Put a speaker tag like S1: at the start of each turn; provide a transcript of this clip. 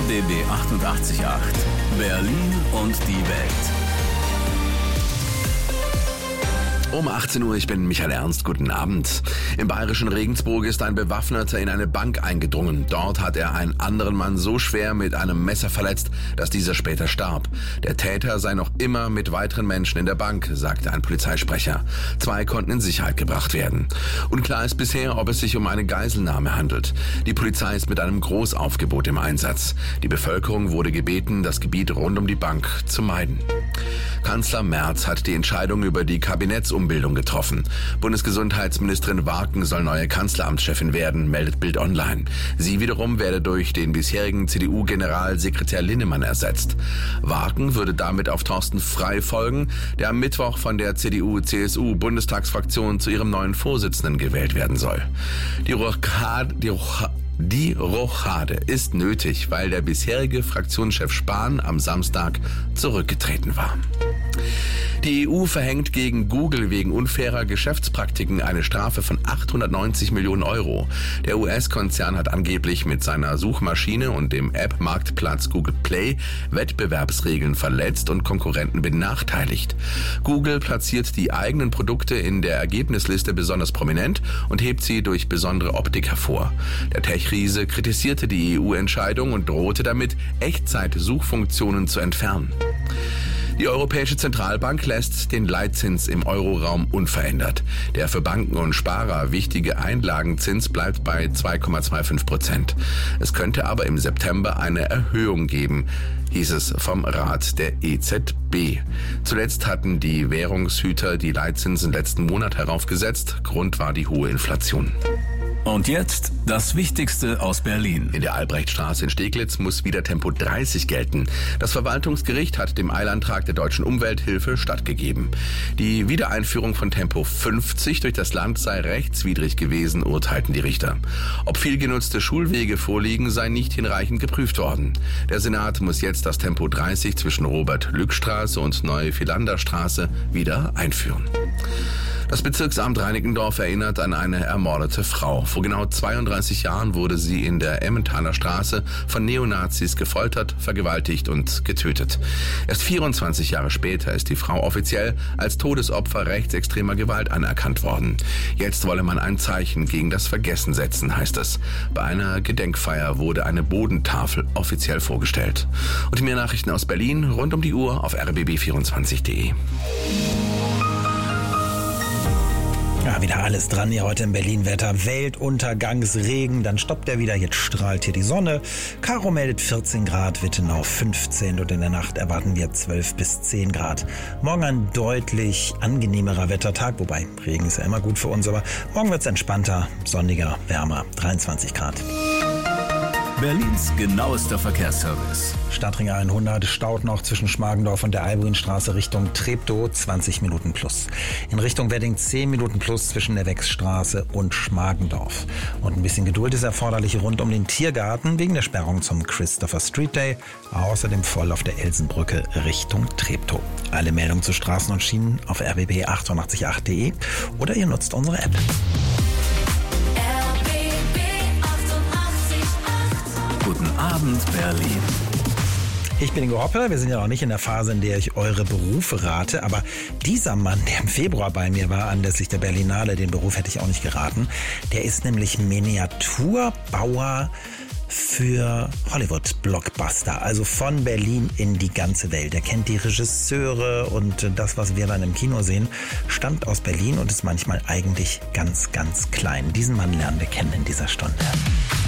S1: RBB 88.8 Berlin und die Welt.
S2: Um 18 Uhr, ich bin Michael Ernst, guten Abend. Im bayerischen Regensburg ist ein Bewaffneter in eine Bank eingedrungen. Dort hat er einen anderen Mann so schwer mit einem Messer verletzt, dass dieser später starb. Der Täter sei noch immer mit weiteren Menschen in der Bank, sagte ein Polizeisprecher. 2 konnten in Sicherheit gebracht werden. Unklar ist bisher, ob es sich um eine Geiselnahme handelt. Die Polizei ist mit einem Großaufgebot im Einsatz. Die Bevölkerung wurde gebeten, das Gebiet rund um die Bank zu meiden. Kanzler Merz hat die Entscheidung über die Kabinettsumbildung getroffen. Bundesgesundheitsministerin Warken soll neue Kanzleramtschefin werden, meldet Bild Online. Sie wiederum werde durch den bisherigen CDU-Generalsekretär Linnemann ersetzt. Warken würde damit auf Thorsten Frey folgen, der am Mittwoch von der CDU-CSU-Bundestagsfraktion zu ihrem neuen Vorsitzenden gewählt werden soll. Die Rochade ist nötig, weil der bisherige Fraktionschef Spahn am Samstag zurückgetreten war. Die EU verhängt gegen Google wegen unfairer Geschäftspraktiken eine Strafe von 890 Millionen Euro. Der US-Konzern hat angeblich mit seiner Suchmaschine und dem App-Marktplatz Google Play Wettbewerbsregeln verletzt und Konkurrenten benachteiligt. Google platziert die eigenen Produkte in der Ergebnisliste besonders prominent und hebt sie durch besondere Optik hervor. Der Tech-Riese kritisierte die EU-Entscheidung und drohte damit, Echtzeit-Suchfunktionen zu entfernen. Die Europäische Zentralbank lässt den Leitzins im Euroraum unverändert. Der für Banken und Sparer wichtige Einlagenzins bleibt bei 2,25%. Es könnte aber im September eine Erhöhung geben, hieß es vom Rat der EZB. Zuletzt hatten die Währungshüter die Leitzinsen letzten Monat heraufgesetzt. Grund war die hohe Inflation.
S1: Und jetzt das Wichtigste aus Berlin.
S2: In der Albrechtstraße in Steglitz muss wieder Tempo 30 gelten. Das Verwaltungsgericht hat dem Eilantrag der Deutschen Umwelthilfe stattgegeben. Die Wiedereinführung von Tempo 50 durch das Land sei rechtswidrig gewesen, urteilten die Richter. Ob viel genutzte Schulwege vorliegen, sei nicht hinreichend geprüft worden. Der Senat muss jetzt das Tempo 30 zwischen Robert-Lück-Straße und Neue-Vielander-Straße wieder einführen. Das Bezirksamt Reinickendorf erinnert an eine ermordete Frau. Vor genau 32 Jahren wurde sie in der Emmentaler Straße von Neonazis gefoltert, vergewaltigt und getötet. Erst 24 Jahre später ist die Frau offiziell als Todesopfer rechtsextremer Gewalt anerkannt worden. Jetzt wolle man ein Zeichen gegen das Vergessen setzen, heißt es. Bei einer Gedenkfeier wurde eine Bodentafel offiziell vorgestellt. Und mehr Nachrichten aus Berlin rund um die Uhr auf rbb24.de.
S3: Ja, wieder alles dran hier heute im Berlin-Wetter. Weltuntergangsregen, dann stoppt er wieder, jetzt strahlt hier die Sonne. Karo meldet 14 Grad, Wittenau 15 und in der Nacht erwarten wir 12 bis 10 Grad. Morgen ein deutlich angenehmerer Wettertag, wobei Regen ist ja immer gut für uns, aber morgen wird es entspannter, sonniger, wärmer, 23 Grad.
S1: Berlins genauester Verkehrsservice.
S3: Stadtring 100 staut noch zwischen Schmargendorf und der Albuinstraße Richtung Treptow 20 Minuten plus. In Richtung Wedding 10 Minuten plus zwischen der Wechsstraße und Schmargendorf. Und ein bisschen Geduld ist erforderlich rund um den Tiergarten wegen der Sperrung zum Christopher Street Day. Außerdem voll auf der Elsenbrücke Richtung Treptow. Alle Meldungen zu Straßen und Schienen auf rbb888.de oder ihr nutzt unsere App.
S1: Guten Abend, Berlin.
S3: Ich bin Ingo Hoppe, wir sind ja noch nicht in der Phase, in der ich eure Berufe rate, aber dieser Mann, der im Februar bei mir war, anlässlich der Berlinale, den Beruf hätte ich auch nicht geraten, der ist nämlich Miniaturbauer für Hollywood-Blockbuster, also von Berlin in die ganze Welt. Er kennt die Regisseure und das, was wir dann im Kino sehen, stammt aus Berlin und ist manchmal eigentlich ganz, ganz klein. Diesen Mann lernen wir kennen in dieser Stunde.